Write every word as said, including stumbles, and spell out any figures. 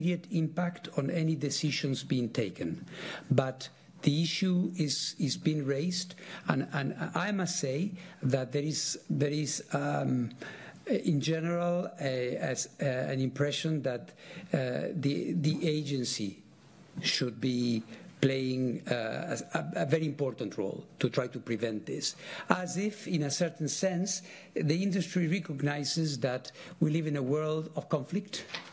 immediate impact on any decisions being taken. But the issue is, is being raised, and, and I must say that there is, there is um, in general, a, as, uh, an impression that uh, the, the agency should be playing uh, a, a very important role to try to prevent this. As if, in a certain sense, the industry recognizes that we live in a world of conflict,